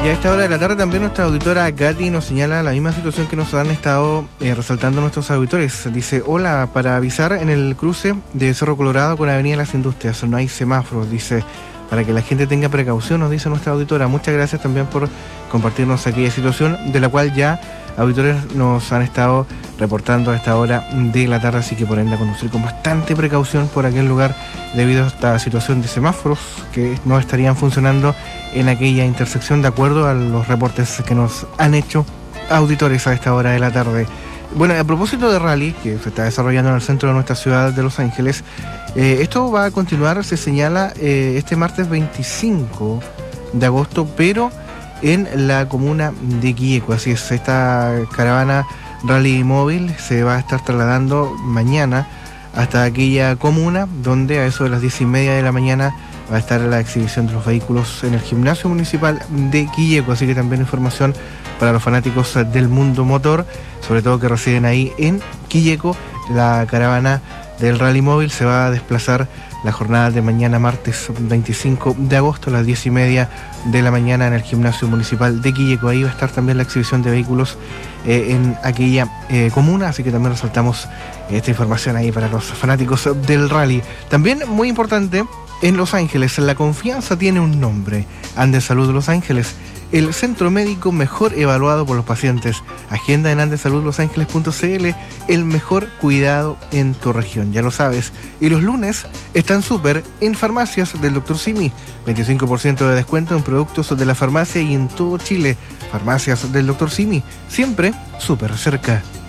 Y a esta hora de la tarde también nuestra auditora Katy nos señala la misma situación que nos han estado resaltando nuestros auditores. Dice: hola, para avisar en el cruce de Cerro Colorado con Avenida Las Industrias, no hay semáforos, dice, para que la gente tenga precaución, nos dice nuestra auditora. Muchas gracias también por compartirnos aquella situación de la cual ya auditores nos han estado reportando a esta hora de la tarde, así que por ende a conducir con bastante precaución por aquel lugar debido a esta situación de semáforos que no estarían funcionando en aquella intersección de acuerdo a los reportes que nos han hecho auditores a esta hora de la tarde. Bueno, a propósito de rally que se está desarrollando en el centro de nuestra ciudad de Los Ángeles, esto va a continuar, se señala, este martes 25 de agosto, pero en la comuna de Quilleco. Así es, esta caravana rally móvil se va a estar trasladando mañana hasta aquella comuna, donde a eso de las 10:30 de la mañana va a estar la exhibición de los vehículos en el gimnasio municipal de Quilleco. Así que también información para los fanáticos del mundo motor, sobre todo que residen ahí en Quilleco. La caravana del rally móvil se va a desplazar la jornada de mañana martes 25 de agosto a las 10:30 de la mañana en el gimnasio municipal de Quilleco. Ahí va a estar también la exhibición de vehículos en aquella comuna, así que también resaltamos esta información ahí para los fanáticos del rally. También muy importante, en Los Ángeles la confianza tiene un nombre: Andes Salud Los Ángeles, el centro médico mejor evaluado por los pacientes. Agenda en andesaludlosangeles.cl, el mejor cuidado en tu región, ya lo sabes. Y los lunes están súper en farmacias del Dr. Simi. 25% de descuento en productos de la farmacia y en todo Chile. Farmacias del Dr. Simi, siempre súper cerca.